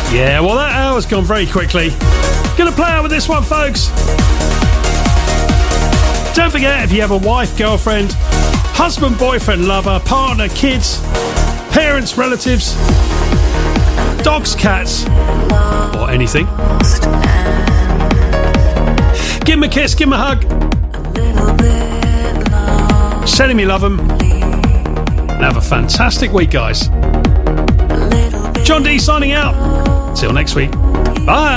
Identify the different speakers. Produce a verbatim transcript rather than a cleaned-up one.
Speaker 1: Yeah, well, that hour's gone very quickly. Gonna play out with this one, folks. Don't forget, if you have a wife, girlfriend, husband, boyfriend, lover, partner, kids, parents, relatives, dogs, cats, or anything, give him a kiss, give him a hug. Send him you love him. And have a fantastic week, guys. John D signing out. Till next week. Bye.